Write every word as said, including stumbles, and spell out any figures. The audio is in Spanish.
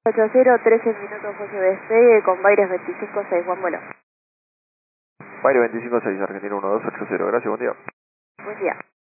ocho cero, trece minutos José despegue con Baires veinticinco seis, Juan vuelo. Baire veinticinco seis, Argentina uno dos ocho cero, gracias, buen día. Buen día.